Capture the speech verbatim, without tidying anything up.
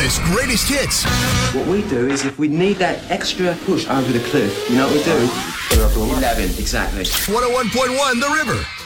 hottest, greatest hits. What we do is if we need that extra push over the cliff, you know what we do? Put it up to eleven, exactly. one oh one point one The River.